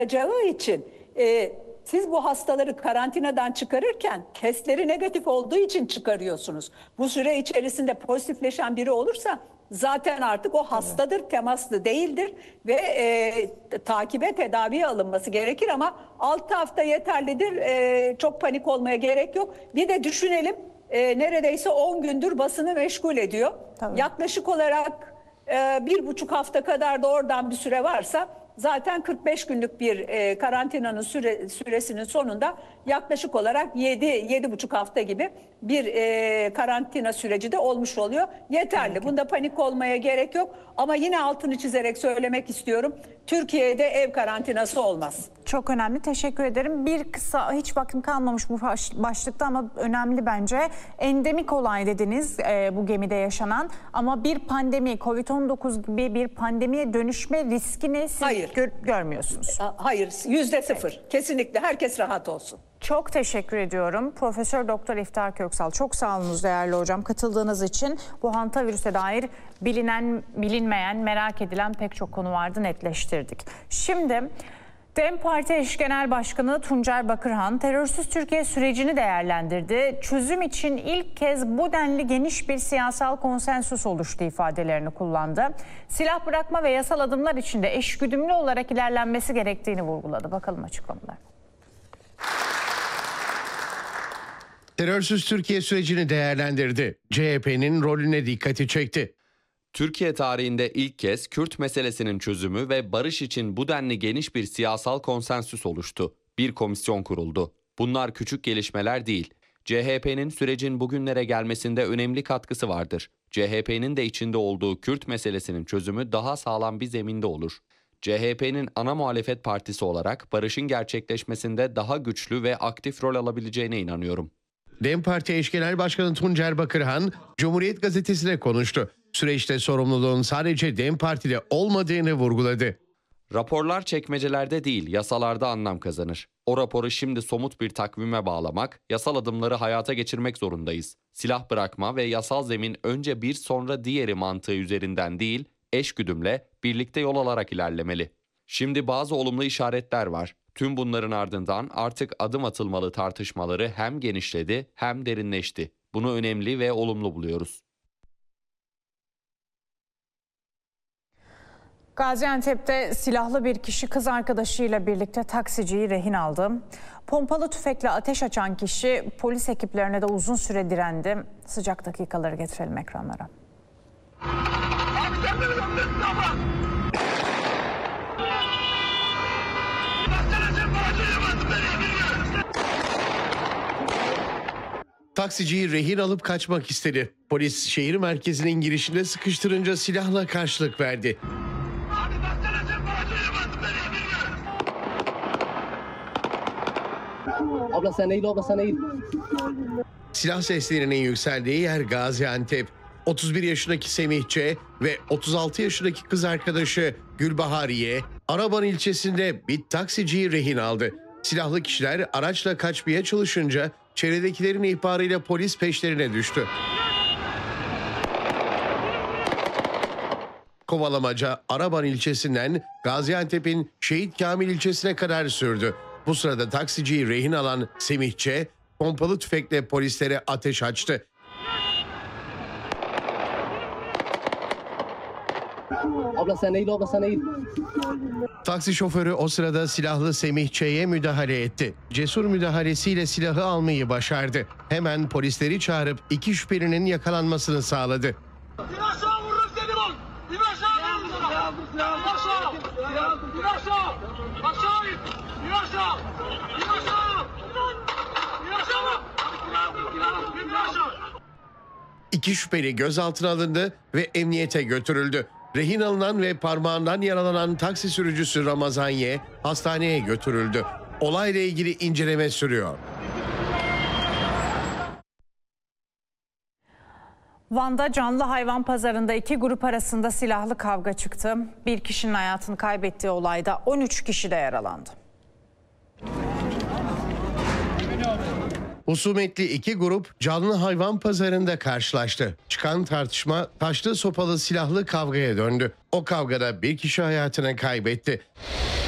yayacağı için siz bu hastaları karantinadan çıkarırken testleri negatif olduğu için çıkarıyorsunuz. Bu süre içerisinde pozitifleşen biri olursa zaten artık o hastadır, temaslı değildir ve takibe, tedaviye alınması gerekir ama 6 hafta yeterlidir. Çok panik olmaya gerek yok. Bir de düşünelim, neredeyse 10 gündür basını meşgul ediyor. Tabii. Yaklaşık olarak 1,5 hafta kadar da oradan bir süre varsa zaten 45 günlük bir karantinanın süresinin sonunda yaklaşık olarak 7,5 hafta gibi bir karantina süreci de olmuş oluyor. Yeterli. Bunda panik olmaya gerek yok. Ama yine altını çizerek söylemek istiyorum. Türkiye'de ev karantinası olmaz. Çok önemli. Teşekkür ederim. Bir kısa, hiç vaktim kalmamış bu başlıkta ama önemli bence. Endemik olay dediniz bu gemide yaşanan. Ama bir pandemi, Covid-19 gibi bir pandemiye dönüşme riskini siz görmüyorsunuz. Hayır, %0. Kesinlikle. Herkes rahat olsun. Çok teşekkür ediyorum. Profesör Doktor İftihar Köksal. Çok sağ olunuz değerli hocam katıldığınız için. Bu hantavirüse dair bilinen, bilinmeyen, merak edilen pek çok konu vardı, netleştirdik. Şimdi DEM Parti Eş Genel Başkanı Tuncer Bakırhan terörsüz Türkiye sürecini değerlendirdi. Çözüm için ilk kez bu denli geniş bir siyasal konsensüs oluştu ifadelerini kullandı. Silah bırakma ve yasal adımlar içinde eşgüdümlü olarak ilerlenmesi gerektiğini vurguladı. Bakalım açıklamalar. Terörsüz Türkiye sürecini değerlendirdi. CHP'nin rolüne dikkati çekti. Türkiye tarihinde ilk kez Kürt meselesinin çözümü ve barış için bu denli geniş bir siyasal konsensüs oluştu. Bir komisyon kuruldu. Bunlar küçük gelişmeler değil. CHP'nin sürecin bugünlere gelmesinde önemli katkısı vardır. CHP'nin de içinde olduğu Kürt meselesinin çözümü daha sağlam bir zeminde olur. CHP'nin ana muhalefet partisi olarak barışın gerçekleşmesinde daha güçlü ve aktif rol alabileceğine inanıyorum. DEM Parti Eş Genel Başkanı Tuncer Bakırhan, Cumhuriyet Gazetesi'ne konuştu. Süreçte sorumluluğun sadece DEM Parti'de olmadığını vurguladı. Raporlar çekmecelerde değil, yasalarda anlam kazanır. O raporu şimdi somut bir takvime bağlamak, yasal adımları hayata geçirmek zorundayız. Silah bırakma ve yasal zemin önce bir sonra diğeri mantığı üzerinden değil, eşgüdümle, birlikte yol alarak ilerlemeli. Şimdi bazı olumlu işaretler var. Tüm bunların ardından artık adım atılmalı tartışmaları hem genişledi hem derinleşti. Bunu önemli ve olumlu buluyoruz. Gaziantep'te silahlı bir kişi kız arkadaşıyla birlikte taksiciyi rehin aldı. Pompalı tüfekle ateş açan kişi polis ekiplerine de uzun süre direndi. Sıcak dakikaları getirelim ekranlara. Taksiciyi rehin alıp kaçmak istedi. Polis şehir merkezinin girişinde sıkıştırınca silahla karşılık verdi. Abla sen eğil, abla sen eğil. Silah seslerinin yükseldiği yer Gaziantep. 31 yaşındaki Semih Ç. ve 36 yaşındaki kız arkadaşı Gülbahariye, Araban ilçesinde bir taksiciyi rehin aldı. Silahlı kişiler araçla kaçmaya çalışınca çevredekilerin ihbarıyla polis peşlerine düştü. Kovalamaca Araban ilçesinden Gaziantep'in Şehit Kamil ilçesine kadar sürdü. Bu sırada taksiciyi rehin alan Semih Ç. pompalı tüfekle polislere ateş açtı. Abla sen eğil, abla sen eğil. Taksi şoförü o sırada silahlı Semih Ç.'ye müdahale etti. Cesur müdahalesiyle silahı almayı başardı. Hemen polisleri çağırıp iki şüphelinin yakalanmasını sağladı. İn aşağı vururum seni bol. İn aşağı vururum sana. İn aşağı. İn aşağı. Aşağı in. İn aşağı. İn aşağı. İn aşağı. İn aşağı. İki şüpheli gözaltına alındı ve emniyete götürüldü. Rehin alınan ve parmağından yaralanan taksi sürücüsü Ramazan Y. hastaneye götürüldü. Olayla ilgili inceleme sürüyor. Van'da canlı hayvan pazarında iki grup arasında silahlı kavga çıktı. Bir kişinin hayatını kaybettiği olayda 13 kişi de yaralandı. Husumetli iki grup canlı hayvan pazarında karşılaştı. Çıkan tartışma taşlı sopalı silahlı kavgaya döndü. O kavgada bir kişi hayatını kaybetti.